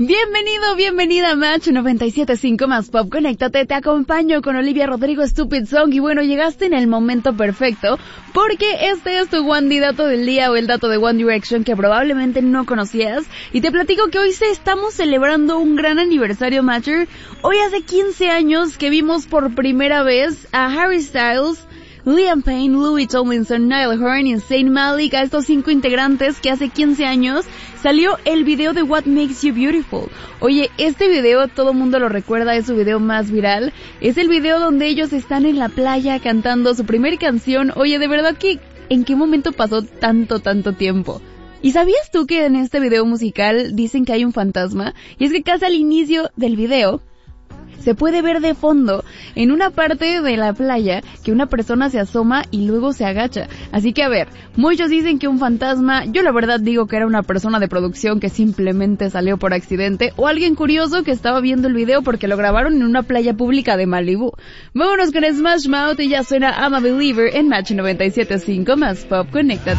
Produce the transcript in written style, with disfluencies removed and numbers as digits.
Bienvenido, bienvenida a Match 97.5 más Pop. Conéctate, te acompaño con Olivia Rodrigo, Stupid Song. Y bueno, llegaste en el momento perfecto, porque este es tu One dato del día, o el dato de One Direction que probablemente no conocías. Y te platico que hoy estamos celebrando un gran aniversario, Matcher. Hoy hace 15 años que vimos por primera vez a Harry Styles, Liam Payne, Louis Tomlinson, Niall Horan y Zayn Malik, a estos 5 integrantes que hace 15 años salió el video de What Makes You Beautiful. Oye, este video todo mundo lo recuerda, es su video más viral. Es el video donde ellos están en la playa cantando su primer canción. Oye, de verdad que ¿en qué momento pasó tanto tiempo? ¿Y sabías tú que en este video musical dicen que hay un fantasma? Y es que casi al inicio del video se puede ver de fondo, en una parte de la playa, que una persona se asoma y luego se agacha. Así que a ver, muchos dicen que un fantasma, yo la verdad digo que era una persona de producción que simplemente salió por accidente, o alguien curioso que estaba viendo el video porque lo grabaron en una playa pública de Malibú. Vámonos con Smash Mouth y ya suena I'm a Believer en Match 97.5 más Pop. Conéctate.